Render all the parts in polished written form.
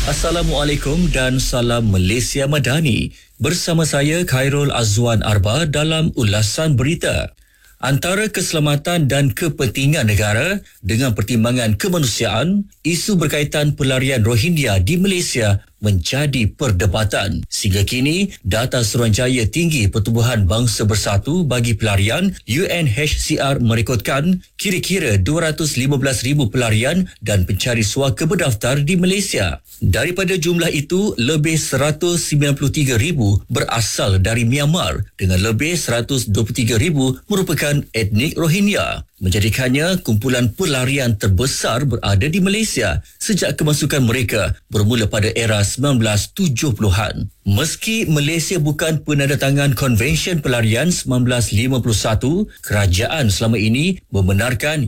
Assalamualaikum dan salam Malaysia Madani. Bersama saya Khairul Azwan Arba dalam ulasan berita. Antara keselamatan dan kepentingan negara dengan pertimbangan kemanusiaan, isu berkaitan pelarian Rohingya di Malaysia menjadi perdebatan. Sehingga kini, data Suruhanjaya Tinggi Pertubuhan Bangsa Bersatu bagi Pelarian UNHCR merekodkan kira-kira 215,000 pelarian dan pencari suaka berdaftar di Malaysia. Daripada jumlah itu, lebih 193,000 berasal dari Myanmar dengan lebih 123,000 merupakan etnik Rohingya, menjadikannya kumpulan pelarian terbesar berada di Malaysia sejak kemasukan mereka bermula pada era 1970-an. Meski Malaysia bukan penandatangan Konvensyen Pelarian 1951, kerajaan selama ini membenarkan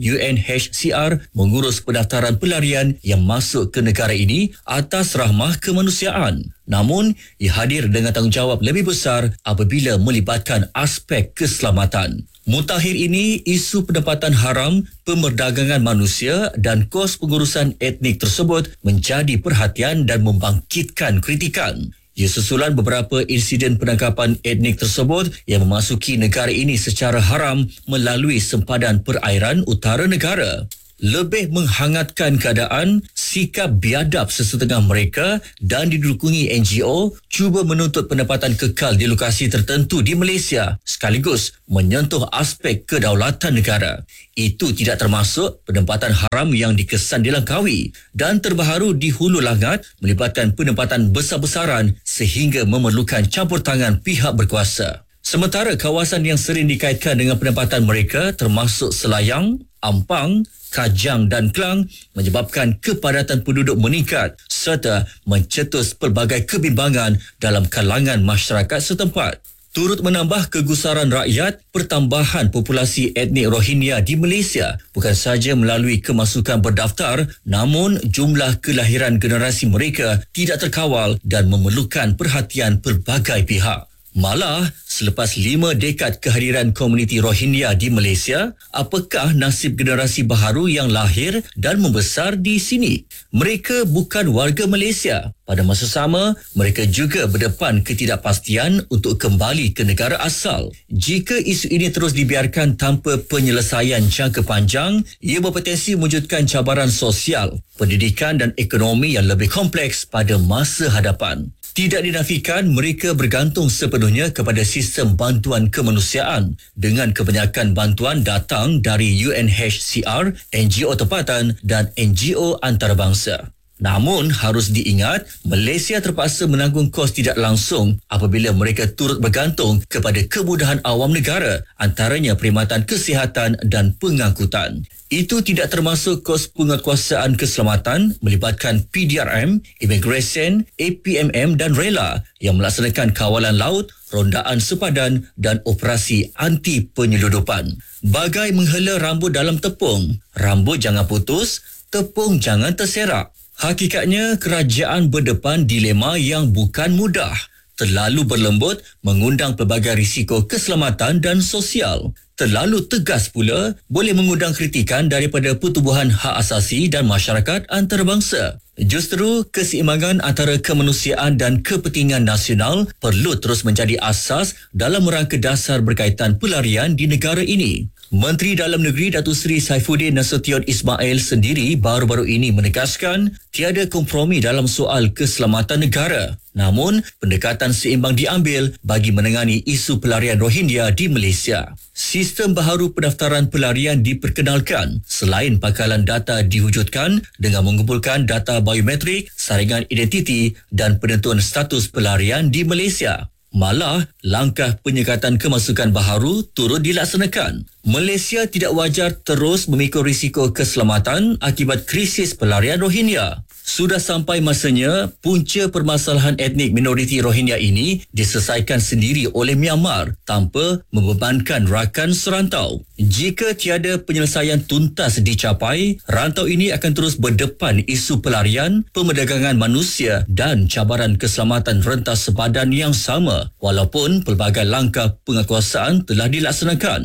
UNHCR mengurus pendaftaran pelarian yang masuk ke negara ini atas rahmah kemanusiaan. Namun, ia hadir dengan tanggungjawab lebih besar apabila melibatkan aspek keselamatan. Mutakhir ini, isu pendapatan haram, pemerdagangan manusia dan kos pengurusan etnik tersebut menjadi perhatian dan membangkitkan kritikan. Ia susulan beberapa insiden penangkapan etnik tersebut yang memasuki negara ini secara haram melalui sempadan perairan utara negara. Lebih menghangatkan keadaan, sikap biadab sesetengah mereka dan didukungi NGO cuba menuntut pendapatan kekal di lokasi tertentu di Malaysia sekaligus menyentuh aspek kedaulatan negara. Itu tidak termasuk penempatan haram yang dikesan di Langkawi dan terbaru di Hulu Langat melibatkan penempatan besar-besaran sehingga memerlukan campur tangan pihak berkuasa. Sementara kawasan yang sering dikaitkan dengan penempatan mereka termasuk Selayang, Ampang, Kajang dan Klang menyebabkan kepadatan penduduk meningkat serta mencetus pelbagai kebimbangan dalam kalangan masyarakat setempat. Turut menambah kegusaran rakyat, pertambahan populasi etnik Rohingya di Malaysia bukan sahaja melalui kemasukan berdaftar, namun jumlah kelahiran generasi mereka tidak terkawal dan memerlukan perhatian pelbagai pihak. Malah, selepas 5 dekad kehadiran komuniti Rohingya di Malaysia, apakah nasib generasi baharu yang lahir dan membesar di sini? Mereka bukan warga Malaysia. Pada masa sama, mereka juga berdepan ketidakpastian untuk kembali ke negara asal. Jika isu ini terus dibiarkan tanpa penyelesaian jangka panjang, ia berpotensi mewujudkan cabaran sosial, pendidikan dan ekonomi yang lebih kompleks pada masa hadapan. Tidak dinafikan mereka bergantung sepenuhnya kepada sistem bantuan kemanusiaan dengan kebanyakan bantuan datang dari UNHCR, NGO tempatan dan NGO antarabangsa. Namun harus diingat, Malaysia terpaksa menanggung kos tidak langsung apabila mereka turut bergantung kepada kemudahan awam negara, antaranya perkhidmatan kesihatan dan pengangkutan. Itu tidak termasuk kos penguatkuasaan keselamatan melibatkan PDRM, Immigration, APMM dan Rela yang melaksanakan kawalan laut, rondaan sepadan dan operasi anti penyeludupan. Bagai menghela rambut dalam tepung, rambut jangan putus, tepung jangan terserak. Hakikatnya, kerajaan berdepan dilema yang bukan mudah. Terlalu berlembut mengundang pelbagai risiko keselamatan dan sosial. Terlalu tegas pula boleh mengundang kritikan daripada pertubuhan hak asasi dan masyarakat antarabangsa. Justru, keseimbangan antara kemanusiaan dan kepentingan nasional perlu terus menjadi asas dalam merangka dasar berkaitan pelarian di negara ini. Menteri Dalam Negeri Datuk Seri Saifuddin Nasution Ismail sendiri baru-baru ini menegaskan tiada kompromi dalam soal keselamatan negara. Namun, pendekatan seimbang diambil bagi menangani isu pelarian Rohingya di Malaysia. Sistem baharu pendaftaran pelarian diperkenalkan selain pangkalan data diwujudkan dengan mengumpulkan data biometrik, saringan identiti dan penentuan status pelarian di Malaysia. Malah, langkah penyekatan kemasukan baharu turut dilaksanakan. Malaysia tidak wajar terus memikul risiko keselamatan akibat krisis pelarian Rohingya. Sudah sampai masanya punca permasalahan etnik minoriti Rohingya ini diselesaikan sendiri oleh Myanmar tanpa membebankan rakan serantau. Jika tiada penyelesaian tuntas dicapai, rantau ini akan terus berdepan isu pelarian, pemerdagangan manusia dan cabaran keselamatan rentas sepadan yang sama walaupun pelbagai langkah penguatkuasaan telah dilaksanakan.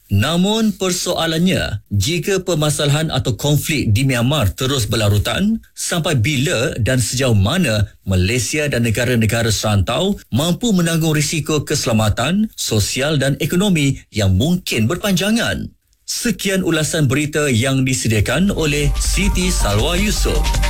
Namun persoalannya, jika permasalahan atau konflik di Myanmar terus berlarutan, sampai bila dan sejauh mana Malaysia dan negara-negara serantau mampu menanggung risiko keselamatan, sosial dan ekonomi yang mungkin berpanjangan? Sekian ulasan berita yang disediakan oleh Siti Salwa Yusof.